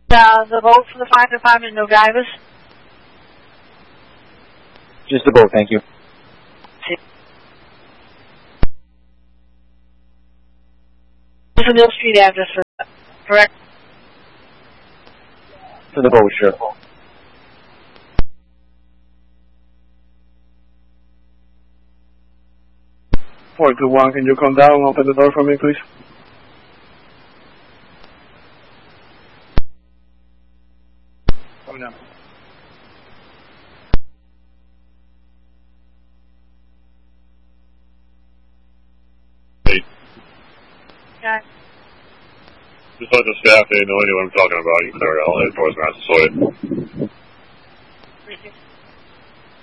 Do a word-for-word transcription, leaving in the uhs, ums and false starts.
Uh, the vote for the fire department, no drivers? Just the vote, thank you. What's the Mill Street address for that? Correct? For the vote, sure. four two one, can you come down and open the door for me, please? Come down. Hey. Okay. Just let the staff they know what I'm talking about. You can clear it out. That door's not destroyed.